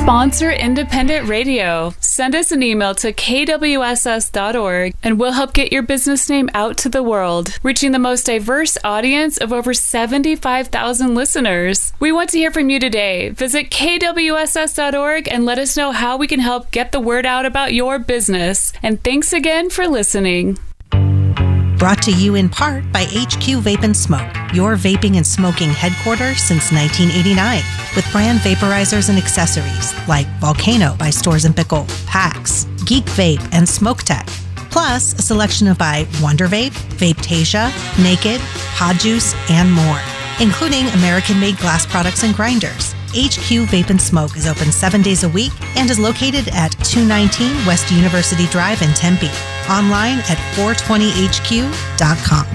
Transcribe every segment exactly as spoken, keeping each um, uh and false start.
Sponsor independent radio. Send us an email to k w s s dot org and we'll help get your business name out to the world, reaching the most diverse audience of over seventy-five thousand listeners. We want to hear from you today. Visit k w s s dot org and let us know how we can help get the word out about your business. And thanks again for listening. Brought to you in part by H Q Vape and Smoke, your vaping and smoking headquarters since nineteen eighty-nine, with brand vaporizers and accessories like Volcano by Stores and Pickle, Pax, Geek Vape, and Smoke Tech. Plus, a selection of by Wonder Vape, Vapetasia, Naked, Pod Juice, and more, including American-made glass products and grinders. H Q Vape and Smoke is open seven days a week and is located at two nineteen West University Drive in Tempe. Online at four twenty h q dot com.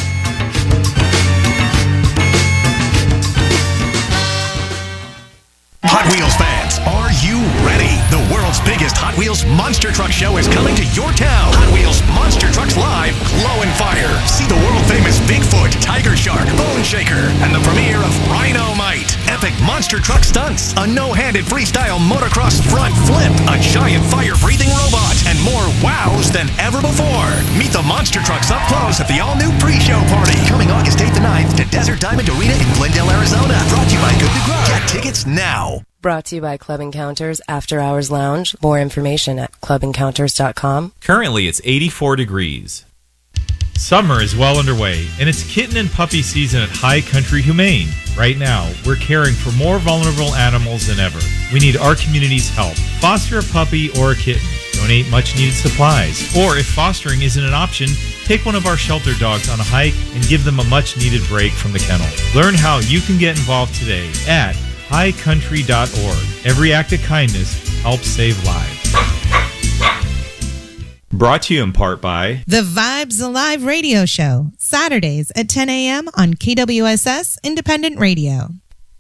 Hot Wheels fans, are you ready? The world's biggest Hot Wheels Monster Truck Show is coming to your town. Hot Wheels Monster Trucks Live, Glow and Fire. See the world-famous Bigfoot, Tiger Shark, Bone Shaker, and the premiere of Rhino Might. Epic monster truck stunts, a no-handed freestyle motocross front flip, a giant fire-breathing robot, and more wows than ever before. Meet the monster trucks up close at the all-new pre-show party. Coming August eighth and ninth to Desert Diamond Arena in Glendale, Arizona. Brought to you by Good to Grow. Get tickets now. Brought to you by Club Encounters After Hours Lounge. More information at club encounters dot com. Currently, it's eighty-four degrees. Summer is well underway, and it's kitten and puppy season at High Country Humane. Right now, we're caring for more vulnerable animals than ever. We need our community's help. Foster a puppy or a kitten. Donate much-needed supplies. Or if fostering isn't an option, take one of our shelter dogs on a hike and give them a much-needed break from the kennel. Learn how you can get involved today at high country dot org. Every act of kindness helps save lives. Brought to you in part by The Vibes Alive Radio Show, Saturdays at ten a.m. on K W S S Independent Radio.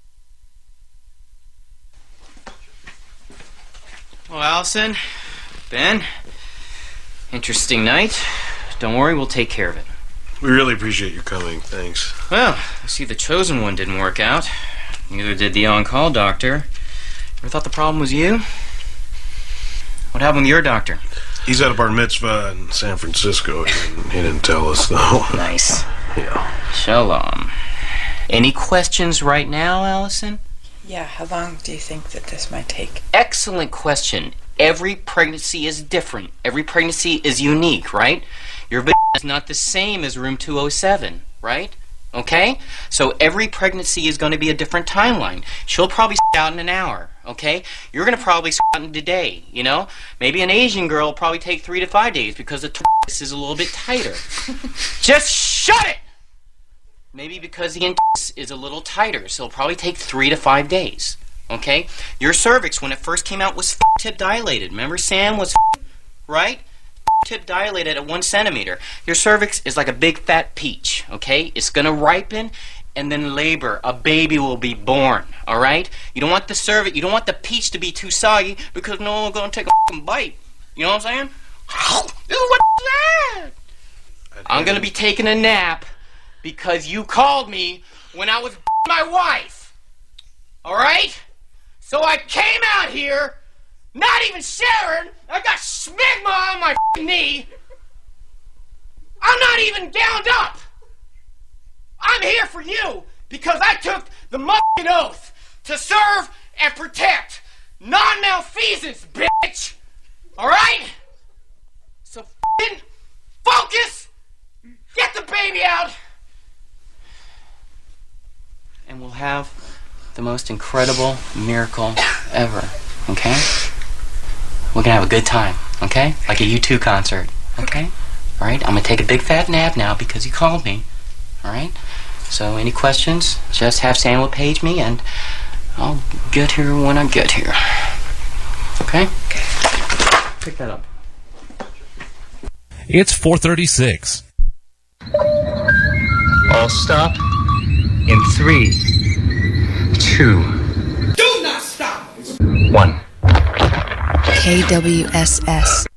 Well, Allison, Ben, interesting night. Don't worry, we'll take care of it. We really appreciate your coming. Thanks. Well, I see the chosen one didn't work out. Neither did the on-call doctor. Ever thought the problem was you? What happened with your doctor? He's at a bar mitzvah in San Francisco. He didn't, he didn't tell us, though. Nice. Yeah. Shalom. Any questions right now, Allison? Yeah, how long do you think that this might take? Excellent question. Every pregnancy is different. Every pregnancy is unique, right? Your v- is not the same as room two oh seven, right? Okay? So every pregnancy is going to be a different timeline. She'll probably s*** out in an hour, okay? You're going to probably s*** out in a day, you know? Maybe an Asian girl will probably take three to five days because the t*** is a little bit tighter. Just shut it! Maybe because the t*** is a little tighter, so it'll probably take three to five days, okay? Your cervix, when it first came out, was tip dilated. Remember Sam was right? Tip dilated at one centimeter. Your cervix is like a big fat peach, okay? It's gonna ripen and then labor. A baby will be born, all right? You don't want the cervix, you don't want the peach to be too soggy because no one's gonna take a fucking bite. You know what I'm saying? What that? I'm gonna be taking a nap because you called me when I was my wife, all right? So I came out here. Not even Sharon! I got smegma on my knee! I'm not even gowned up! I'm here for you because I took the motherfucking oath to serve and protect non-malfeasance, bitch! Alright? So f***ing focus! Get the baby out! And we'll have the most incredible miracle ever, okay? We're gonna have a good time, okay? Like a U two concert, okay? Alright, I'm gonna take a big fat nap now because you called me, alright? So, any questions? Just have Samuel page me and I'll get here when I get here. Okay? Pick that up. It's four thirty-six. All stop in three, two, do not stop! one. K W S S